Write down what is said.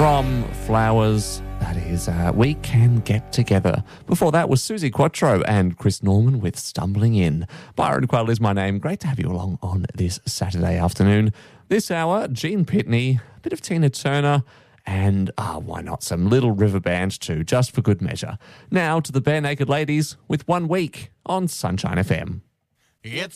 From Flowers, that is We Can Get Together. Before that was Susie Quattro and Chris Norman with Stumbling In. Byron Quayle is my name. Great to have you along on this Saturday afternoon. This hour, Gene Pitney, a bit of Tina Turner, and why not some Little River Band too, just for good measure. Now to the Bare Naked Ladies with 1 Week on Sunshine FM. It's